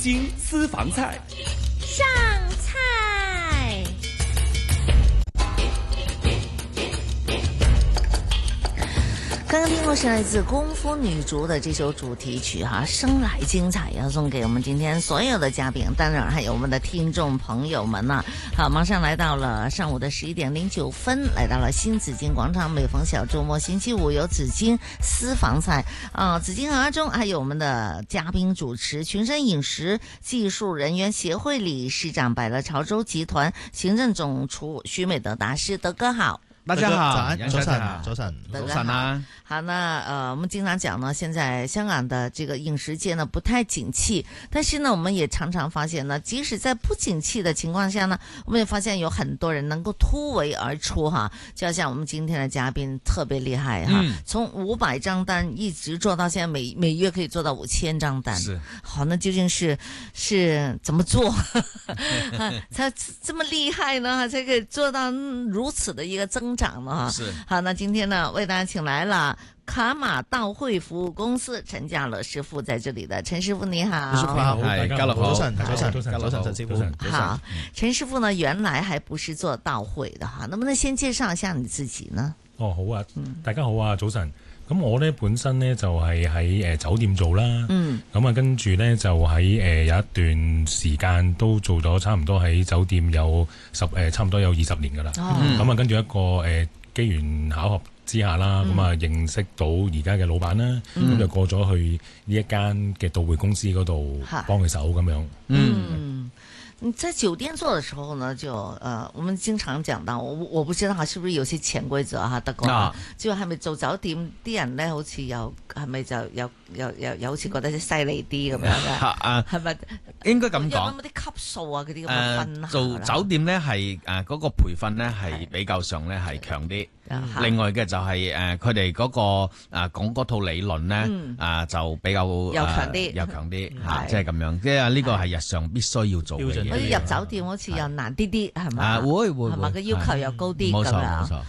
京私房菜上菜。刚刚听过是来自功夫女足的这首主题曲哈，生来精彩，要送给我们今天所有的嘉宾，当然还有我们的听众朋友们呐。好，马上来到了上午的11点09分，来到了新紫金广场，每逢小周末星期五有紫金私房菜紫金河中还有我们的嘉宾主持，群生饮食技术人员协会理事长，百乐潮州集团行政总厨徐美德大师，德哥好。 大家好， 早晨啊！好，那我们经常讲呢，现在香港的这个饮食界呢不太景气，但是呢，我们也常常发现呢，即使在不景气的情况下呢，我们也发现有很多人能够突围而出哈。就好像我们今天的嘉宾特别厉害哈，从500张单一直做到现在每月可以做到5000张单。 是， 好，那究竟是怎么做才这么厉害呢？才可以做到如此的一个增长呢？ 是。 好，那今天呢，为大家请来了卡马道汇服務公司陳家樂師傅在這裡的，陳師傅你好。 師傅好， 係家樂好， 早晨，陳師傅。 好，陳師傅呢原來還不是做道匯的哈，能不能先介紹一下你自己呢？ 哦，好啊，大家好啊，早晨。咁我咧本身咧就係喺酒店做啦，咁啊跟住咧就喺有一段時間都做咗差唔多喺酒店有差唔多有20年噶啦，咁啊跟住一個機緣巧合之下啦，咁啊認識到而家嘅老闆啦，咁就過咗去呢一間嘅道匯公司嗰度幫佢手咁樣。 你在酒店做的時候呢，就我們經常講到，我不知道是不是有些潛規則哈，德哥，就係咪做酒店啲人咧，好似有係咪就有好似覺得犀利啲咁樣嘅？係咪應該咁講？ 有冇啲級數啊？嗰啲咁嘅分做酒店咧係嗰個培訓咧係比較上咧係強啲。另外嘅就係佢哋嗰個講嗰套理論咧就比較又強啲嚇，即係咁樣，即係呢個係日常必須要做嘅嘢。 可以入酒店好似又難啲係咪？ 會係咪個要求又高啲咁樣？ 冇錯。